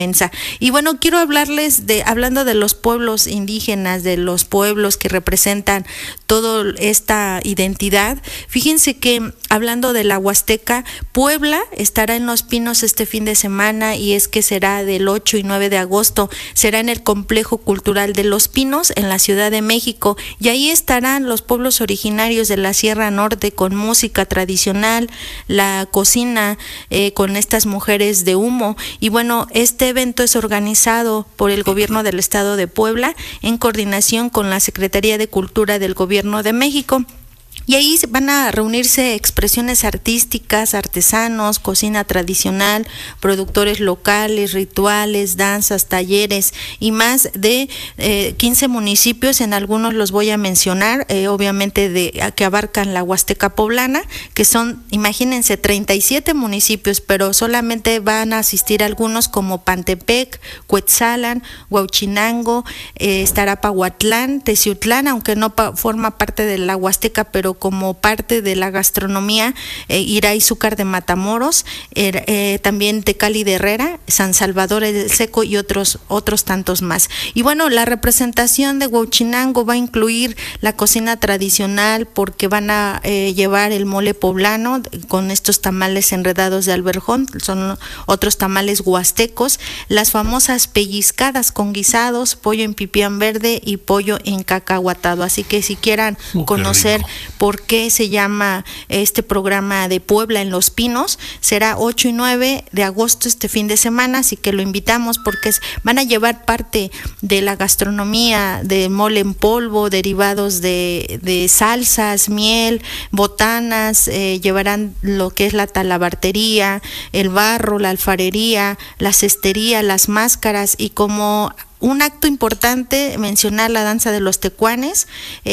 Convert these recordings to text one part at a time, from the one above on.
Y bueno, quiero hablarles hablando de los pueblos indígenas, de los pueblos que representan toda esta identidad. Fíjense que hablando de la Huasteca, Puebla estará en Los Pinos este fin de semana, y es que será del 8 y 9 de agosto, será en el Complejo Cultural de Los Pinos, en la Ciudad de México, y ahí estarán los pueblos originarios de la Sierra Norte con música tradicional, la cocina con estas mujeres de humo. Y bueno, este evento es organizado por el Gobierno del Estado de Puebla en coordinación con la Secretaría de Cultura del Gobierno de México. Y ahí van a reunirse expresiones artísticas, artesanos, cocina tradicional, productores locales, rituales, danzas, talleres y más de 15 municipios. En algunos los voy a mencionar, obviamente que abarcan la Huasteca Poblana, que son, imagínense, 37 municipios, pero solamente van a asistir algunos como Pantepec, Cuetzalan, Huauchinango, estará Pahuatlán, Teciutlán, aunque no forma parte de la Huasteca, pero como parte de la gastronomía, irá Izúcar de Matamoros, también Tecali de Herrera, San Salvador del Seco y otros tantos más. Y bueno, la representación de Huauchinango va a incluir la cocina tradicional, porque van a llevar el mole poblano con estos tamales enredados de alberjón, son otros tamales huastecos, las famosas pellizcadas con guisados, pollo en pipián verde y pollo en cacahuatado. Así que si quieran conocer por qué se llama este programa de Puebla en Los Pinos, será 8 y 9 de agosto este fin de semana, así que lo invitamos porque van a llevar parte de la gastronomía de mole en polvo, derivados de salsas, miel, botanas, llevarán lo que es la talabartería, el barro, la alfarería, la cestería, las máscaras, y como un acto importante mencionar la danza de los tecuanes,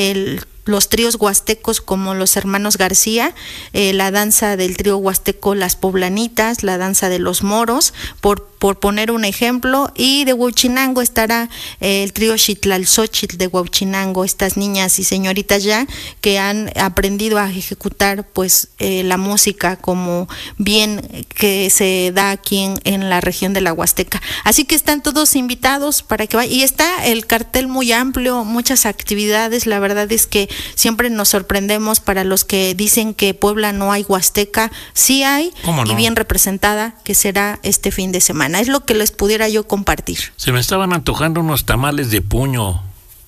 los tríos huastecos como los hermanos García, la danza del trío huasteco Las Poblanitas, la danza de los moros, por poner un ejemplo. Y de Huauchinango estará el trío Xitlalxóchitl de Huauchinango, estas niñas y señoritas ya que han aprendido a ejecutar pues la música como bien que se da aquí en la región de la Huasteca. Así que están todos invitados para que vayan, y está el cartel muy amplio, muchas actividades. La verdad es que siempre nos sorprendemos para los que dicen que Puebla no hay Huasteca, sí hay, no, y bien representada, que será este fin de semana. Es lo que les pudiera yo compartir. Se me estaban antojando unos tamales de puño.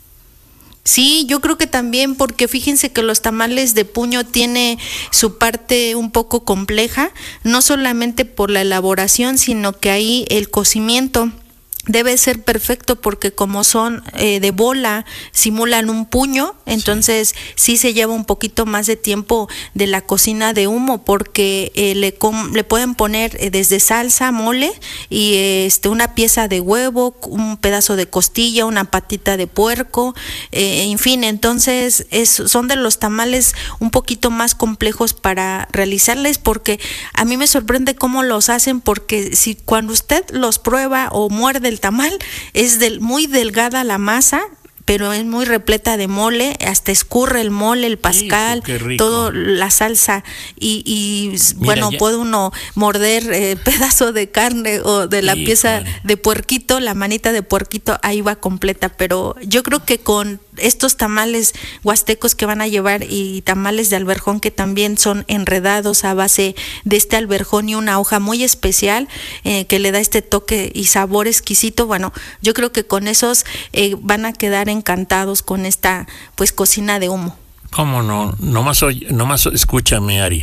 Sí, yo creo que también, porque fíjense que los tamales de puño tiene su parte un poco compleja, no solamente por la elaboración, sino que ahí el cocimiento debe ser perfecto, porque como son de bola, simulan un puño, entonces sí se lleva un poquito más de tiempo de la cocina de humo, porque le pueden poner desde salsa, mole y una pieza de huevo, un pedazo de costilla, una patita de puerco, en fin, entonces son de los tamales un poquito más complejos para realizarles, porque a mí me sorprende cómo los hacen, porque si cuando usted los prueba o muerde el tamal, es muy delgada la masa, pero es muy repleta de mole, hasta escurre el mole, el pascal, todo la salsa, y bueno, puede uno morder pedazo de carne o de la pieza de puerquito, la manita de puerquito, ahí va completa. Pero yo creo que con estos tamales huastecos que van a llevar, y tamales de alberjón que también son enredados a base de este alberjón y una hoja muy especial que le da este toque y sabor exquisito, bueno, yo creo que con esos van a quedar encantados con esta pues cocina de humo. ¿Cómo no? Nomás escúchame, Ari.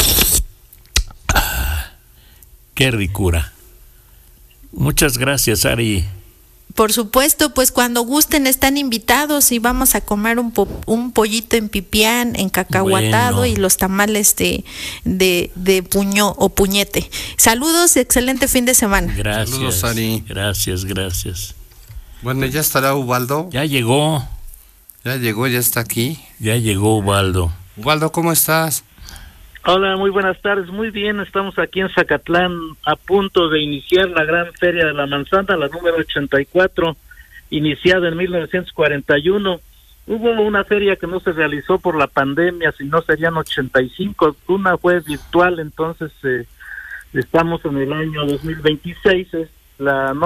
Qué ricura. Muchas gracias, Ari. Por supuesto, pues cuando gusten están invitados, y vamos a comer un pollito en pipián, en cacahuatado, bueno, y los tamales de puño o puñete. Saludos, excelente fin de semana. Gracias. Saludos, Ari. Gracias. Bueno, ya estará Ubaldo. Ya llegó. Ya está aquí. Ya llegó Ubaldo. Ubaldo, ¿cómo estás? Hola, muy buenas tardes. Muy bien, estamos aquí en Zacatlán a punto de iniciar la gran Feria de la Manzana, la número 84, iniciada en 1941. Hubo una feria que no se realizó por la pandemia, sino serían 85. Una fue virtual, entonces estamos en el año 2026. Es la